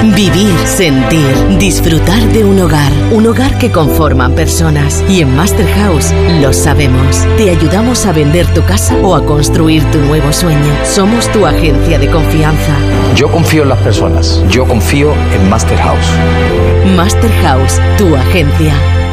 Vivir, sentir, disfrutar de un hogar que conforman personas. Y en Master House lo sabemos. Te ayudamos a vender tu casa o a construir tu nuevo sueño. Somos tu agencia de confianza. Yo confío en las personas. Yo confío en Master House. Master House, tu agencia.